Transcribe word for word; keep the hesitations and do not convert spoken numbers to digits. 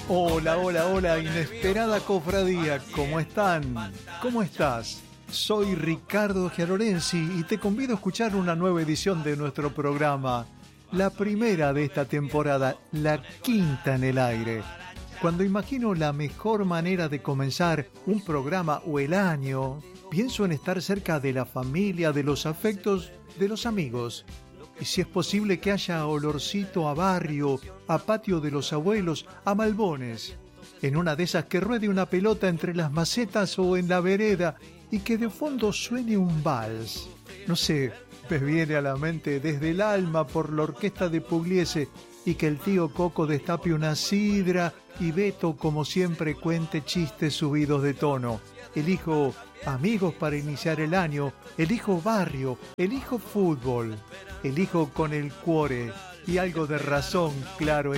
Hola, hola, hola, inesperada cofradía, ¿cómo están? ¿Cómo estás? Soy Ricardo Gialorenzi y te convido a escuchar una nueva edición de nuestro programa, la primera de esta temporada, la quinta en el aire. Cuando imagino la mejor manera de comenzar un programa o el año, pienso en estar cerca de la familia, de los afectos, de los amigos. Y si es posible que haya olorcito a barrio, a patio de los abuelos, a malbones. En una de esas que ruede una pelota entre las macetas o en la vereda y que de fondo suene un vals. No sé, me viene a la mente desde el alma por la orquesta de Pugliese y que el tío Coco destape una sidra y Beto, como siempre, cuente chistes subidos de tono. Elijo amigos para iniciar el año, elijo barrio, elijo fútbol, elijo con el cuore y algo de razón, claro.